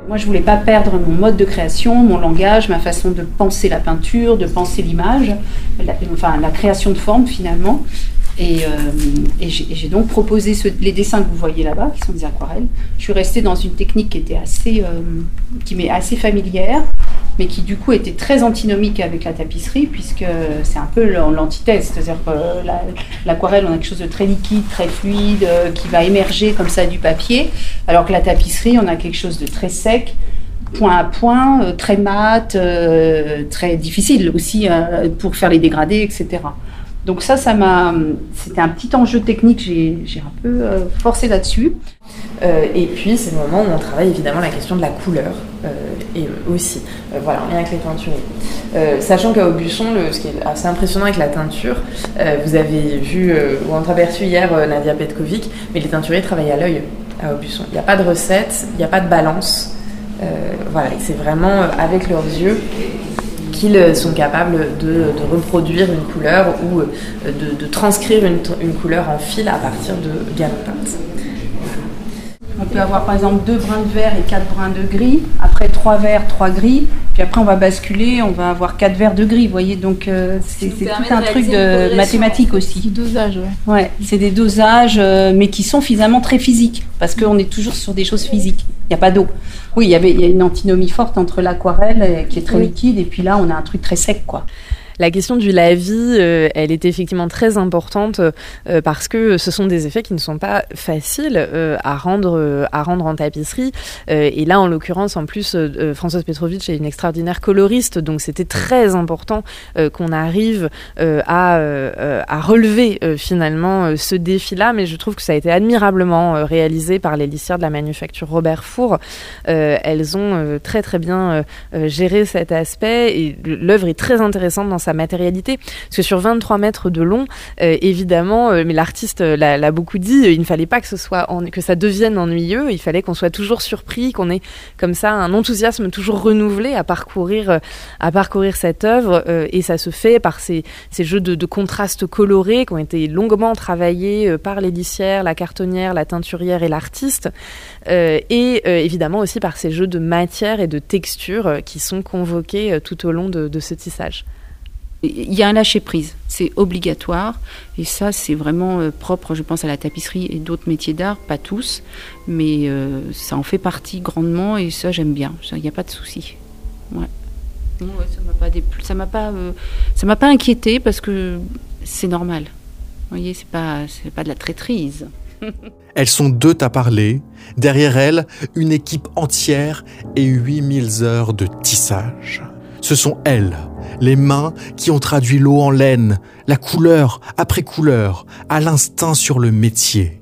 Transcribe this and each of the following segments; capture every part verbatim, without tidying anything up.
Moi, je ne voulais pas perdre mon mode de création, mon langage, ma façon de penser la peinture, de penser l'image, la, enfin la création de forme finalement. Et, euh, et, j'ai, et j'ai donc proposé ce, les dessins que vous voyez là-bas, qui sont des aquarelles. Je suis restée dans une technique qui était assez, euh, qui m'est assez familière, mais qui du coup était très antinomique avec la tapisserie, puisque c'est un peu l'antithèse. C'est-à-dire que la, l'aquarelle, on a quelque chose de très liquide, très fluide, euh, qui va émerger comme ça du papier, alors que la tapisserie, on a quelque chose de très sec, point à point, euh, très mat, euh, très difficile aussi euh, pour faire les dégradés, et cetera. Donc ça, ça m'a, c'était un petit enjeu technique, j'ai, j'ai un peu euh, forcé là-dessus. Euh, et puis, c'est le moment où on travaille évidemment la question de la couleur, euh, et aussi, euh, voilà, en lien avec les teinturiers. Euh, sachant qu'à Aubusson, le, ce qui est assez impressionnant avec la teinture, euh, vous avez vu, euh, ou entreaperçu hier euh, Nadia Petkovic, mais les teinturiers travaillent à l'œil à Aubusson. Il n'y a pas de recette, il n'y a pas de balance. Euh, voilà, et c'est vraiment euh, avec leurs yeux qu'ils sont capables de, de reproduire une couleur ou de, de transcrire une, une couleur en fil à partir de gammes peintes. On peut avoir par exemple deux brins de vert et quatre brins de gris, après trois verts, trois gris, puis après on va basculer, on va avoir quatre verts de gris, vous voyez, donc euh, c'est, c'est tout un truc de mathématiques aussi. Du dosage, ouais. Ouais, c'est des dosages, euh, mais qui sont finalement très physiques, parce qu'on est toujours sur des choses physiques, il n'y a pas d'eau. Oui, il y avait, il y a une antinomie forte entre l'aquarelle, qui est très oui. liquide, et puis là on a un truc très sec, quoi. La question du lavis, euh, elle est effectivement très importante euh, parce que ce sont des effets qui ne sont pas faciles euh, à rendre euh, à rendre en tapisserie. Euh, et là, en l'occurrence, en plus, euh, Françoise Petrovitch est une extraordinaire coloriste, donc c'était très important euh, qu'on arrive euh, à euh, à relever euh, finalement euh, ce défi-là. Mais je trouve que ça a été admirablement euh, réalisé par les lissières de la manufacture Robert Four. Euh, elles ont euh, très très bien euh, géré cet aspect et l'œuvre est très intéressante dans sa matérialité, parce que sur vingt-trois mètres de long, euh, évidemment, euh, mais l'artiste euh, l'a, l'a beaucoup dit, euh, il ne fallait pas que ce soit en, que ça devienne ennuyeux, il fallait qu'on soit toujours surpris, qu'on ait comme ça un enthousiasme toujours renouvelé à parcourir, euh, à parcourir cette œuvre, euh, et ça se fait par ces, ces jeux de, de contrastes colorés qui ont été longuement travaillés euh, par les lissières, la cartonnière, la teinturière et l'artiste, euh, et euh, évidemment aussi par ces jeux de matière et de texture euh, qui sont convoqués euh, tout au long de, de ce tissage. Il y a un lâcher-prise, c'est obligatoire, et ça c'est vraiment euh, propre, je pense, à la tapisserie et d'autres métiers d'art, pas tous, mais euh, ça en fait partie grandement, et ça j'aime bien, il n'y a pas de souci. Ouais. Ouais, ça m'a pas, dépl- ça m'a pas, euh, ça m'a pas inquiété parce que c'est normal. Vous voyez, c'est pas, c'est pas de la traîtrise. Elles sont deux à parler, derrière elles, une équipe entière et huit mille heures de tissage. Ce sont elles, les mains qui ont traduit l'eau en laine, la couleur après couleur, à l'instinct sur le métier.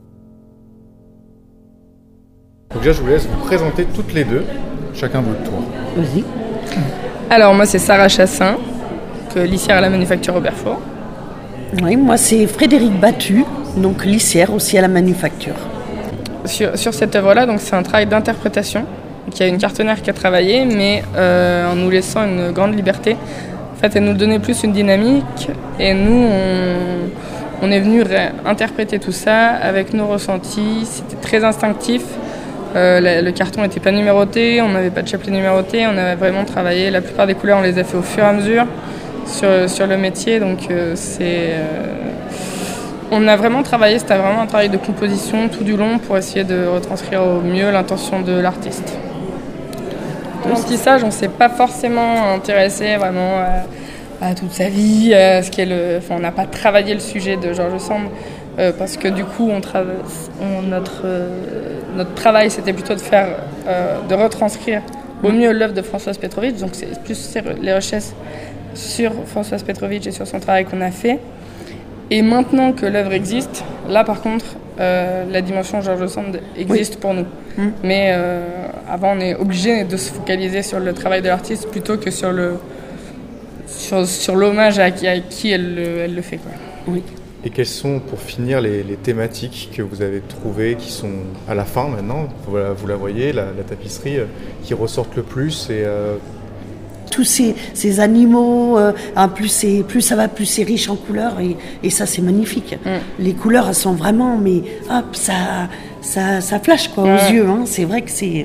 Donc déjà, je vous laisse vous présenter toutes les deux, chacun votre tour. Vas-y. Alors moi, c'est Sarah Chassin, que lissière à la manufacture Robert Four. Oui, moi c'est Frédéric Battu, donc lissière aussi à la manufacture. Sur, sur cette œuvre-là, donc c'est un travail d'interprétation. Il y a une cartonnière qui a travaillé, mais euh, en nous laissant une grande liberté. En fait, elle nous donnait plus une dynamique, et nous, on, on est venu interpréter tout ça avec nos ressentis. C'était très instinctif. Euh, le, le carton n'était pas numéroté, on n'avait pas de chapelet numéroté, on avait vraiment travaillé. La plupart des couleurs, on les a fait au fur et à mesure sur, sur le métier, donc euh, c'est... Euh, on a vraiment travaillé, c'était vraiment un travail de composition tout du long pour essayer de retranscrire au mieux l'intention de l'artiste. Dans le tissage, on ne s'est pas forcément intéressé vraiment à, à toute sa vie, à ce qu'est le, enfin, on n'a pas travaillé le sujet de George Sand, euh, parce que du coup, on trava- on, notre, euh, notre travail, c'était plutôt de faire, euh, de retranscrire au mieux l'œuvre de Françoise Petrovitch, donc c'est plus les recherches sur Françoise Petrovitch et sur son travail qu'on a fait. Et maintenant que l'œuvre existe, là par contre, euh, la dimension George Sand existe oui. pour nous. Mmh. Mais euh, avant, on est obligé de se focaliser sur le travail de l'artiste plutôt que sur, le, sur, sur l'hommage à qui, à qui elle, elle le fait. Quoi. Oui. Et quelles sont, pour finir, les, les thématiques que vous avez trouvées qui sont à la fin maintenant, voilà, vous la voyez, la, la tapisserie, euh, qui ressortent le plus et, euh... Tous ces, ces animaux, euh, hein, plus, c'est, plus ça va, plus c'est riche en couleurs, et, et ça c'est magnifique. Mm. Les couleurs, elles sont vraiment, mais hop, ça, ça, ça flash quoi, mm. aux yeux. Hein. C'est vrai que c'est,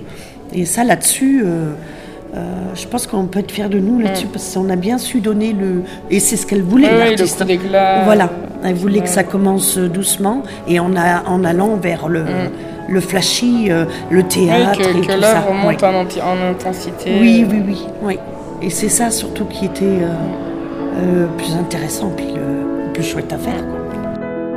Et ça, là-dessus, euh, euh, je pense qu'on peut être fiers de nous là-dessus, mm. parce qu'on a bien su donner le... Et c'est ce qu'elle voulait, oui, l'artiste. Le coup d'éclat. Voilà, elle voulait ouais. que ça commence doucement, et en, a, en allant vers le, mm. le flashy, euh, le théâtre oui, que, et que tout l'œuvre ça. monte oui. en, anti- en intensité. Oui, oui, oui, oui. Et c'est ça surtout qui était euh, euh, plus intéressant, puis le, le plus chouette à faire, quoi.